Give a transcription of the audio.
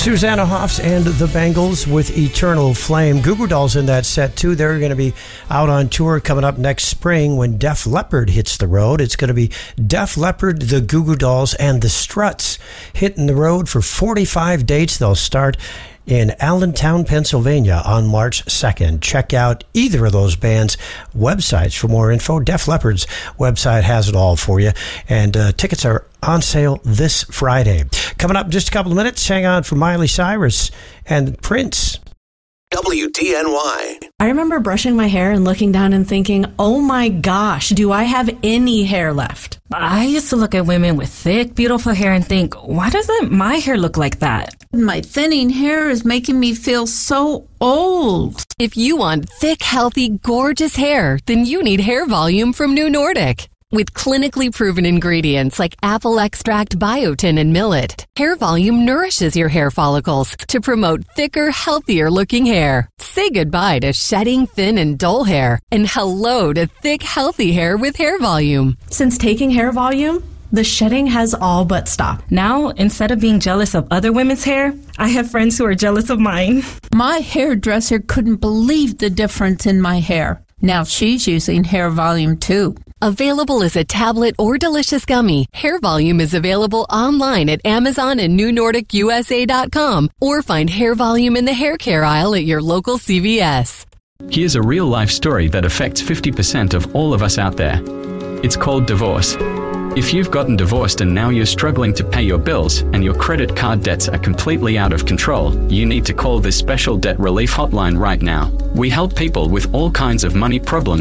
Susanna Hoffs and the Bangles with Eternal Flame. Goo Goo Dolls in that set, too. They're going to be out on tour coming up next spring when Def Leppard hits the road. It's going to be Def Leppard, the Goo Goo Dolls, and the Struts hitting the road for 45 dates. They'll start in Allentown, Pennsylvania on March 2nd. Check out either of those bands' websites for more info. Def Leppard's website has it all for you. And tickets are on sale this Friday. Coming up in just a couple of minutes, hang on for Miley Cyrus and Prince. WDNY. I remember brushing my hair and looking down and thinking, oh my gosh, do I have any hair left? I used to look at women with thick, beautiful hair and think, why doesn't my hair look like that? My thinning hair is making me feel so old. If you want thick, healthy, gorgeous hair, then you need Hair Volume from New Nordic. With clinically proven ingredients like apple extract, biotin, and millet, Hair Volume nourishes your hair follicles to promote thicker, healthier-looking hair. Say goodbye to shedding, thin, and dull hair, and hello to thick, healthy hair with Hair Volume. Since taking Hair Volume, the shedding has all but stopped. Now, instead of being jealous of other women's hair, I have friends who are jealous of mine. My hairdresser couldn't believe the difference in my hair. Now she's using Hair Volume too. Available as a tablet or delicious gummy, Hair Volume is available online at Amazon and NewNordicUSA.com, or find Hair Volume in the hair care aisle at your local CVS. Here's a real-life story that affects 50% of all of us out there. It's called divorce. If you've gotten divorced and now you're struggling to pay your bills and your credit card debts are completely out of control, you need to call this special debt relief hotline right now. We help people with all kinds of money problems